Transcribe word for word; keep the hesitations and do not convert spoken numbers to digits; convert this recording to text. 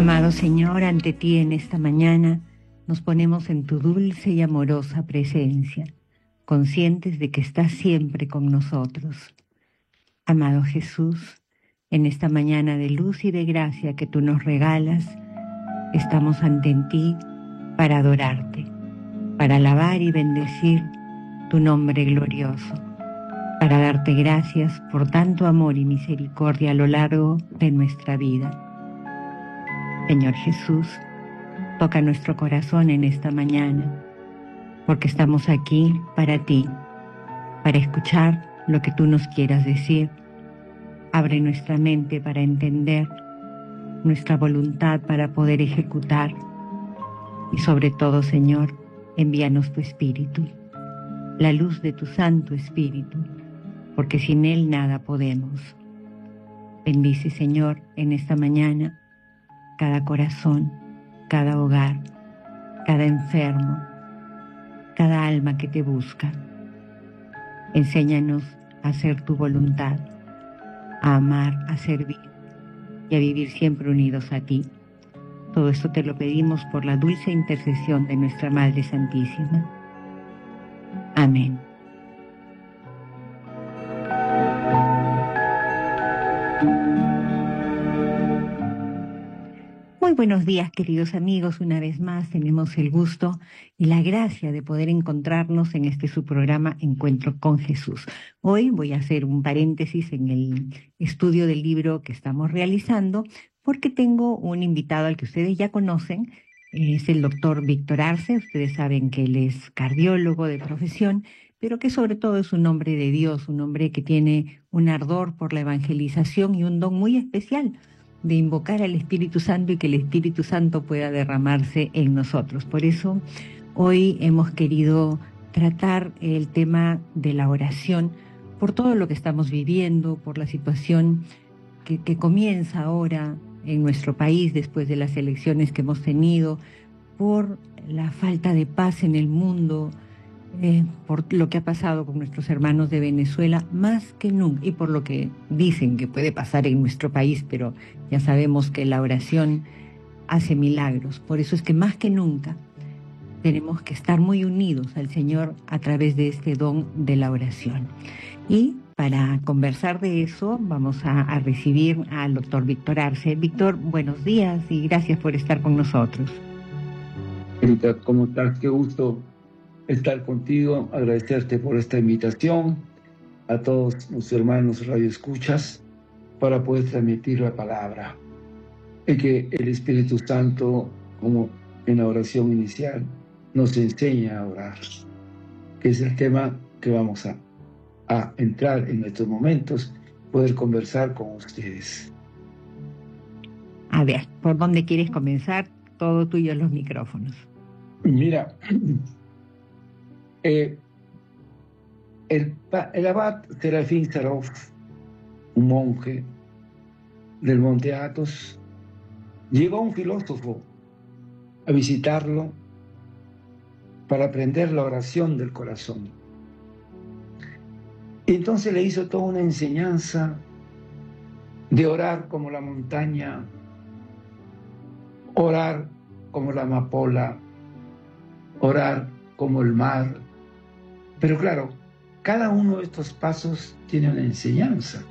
Amado Señor, ante ti en esta mañana nos ponemos en tu dulce y amorosa presencia, conscientes de que estás siempre con nosotros. Amado Jesús, en esta mañana de luz y de gracia que tú nos regalas, estamos ante ti para adorarte, para alabar y bendecir tu nombre glorioso, para darte gracias por tanto amor y misericordia a lo largo de nuestra vida. Señor Jesús, toca nuestro corazón en esta mañana, porque estamos aquí para ti, para escuchar lo que tú nos quieras decir. Abre nuestra mente para entender, nuestra voluntad para poder ejecutar, y sobre todo, Señor, envíanos tu Espíritu, la luz de tu Santo Espíritu, porque sin él nada podemos. Bendice, Señor, en esta mañana cada corazón, cada hogar, cada enfermo, cada alma que te busca. Enséñanos a hacer tu voluntad, a amar, a servir y a vivir siempre unidos a ti. Todo esto te lo pedimos por la dulce intercesión de nuestra Madre Santísima. Amén. Muy buenos días, queridos amigos. Una vez más tenemos el gusto y la gracia de poder encontrarnos en este su programa Encuentro con Jesús. Hoy voy a hacer un paréntesis en el estudio del libro que estamos realizando, porque tengo un invitado al que ustedes ya conocen. Es el doctor Víctor Arce. Ustedes saben que él es cardiólogo de profesión, pero que sobre todo es un hombre de Dios, un hombre que tiene un ardor por la evangelización y un don muy especial de invocar al Espíritu Santo y que el Espíritu Santo pueda derramarse en nosotros. Por eso hoy hemos querido tratar el tema de la oración, por todo lo que estamos viviendo, por la situación que, que comienza ahora en nuestro país después de las elecciones que hemos tenido, por la falta de paz en el mundo, Eh, por lo que ha pasado con nuestros hermanos de Venezuela, más que nunca, y por lo que dicen que puede pasar en nuestro país, pero ya sabemos que la oración hace milagros. Por eso es que más que nunca tenemos que estar muy unidos al Señor a través de este don de la oración. Y para conversar de eso vamos a, a recibir al doctor Víctor Arce. Víctor, buenos días y gracias por estar con nosotros. Erika, ¿cómo estás? Qué gusto estar contigo, agradecerte por esta invitación, a todos los hermanos radioescuchas, para poder transmitir la palabra, y que el Espíritu Santo, como en la oración inicial, nos enseña a orar, que es el tema que vamos a, a entrar en estos momentos, poder conversar con ustedes. A ver, ¿por dónde quieres comenzar? Todo tuyo los micrófonos. Mira, Eh, el, el abad Serafín Sarov, un monje del Monte Athos, llegó a un filósofo a visitarlo para aprender la oración del corazón. Y entonces le hizo toda una enseñanza de orar como la montaña, orar como la amapola, orar como el mar. Pero claro, cada uno de estos pasos tiene una enseñanza.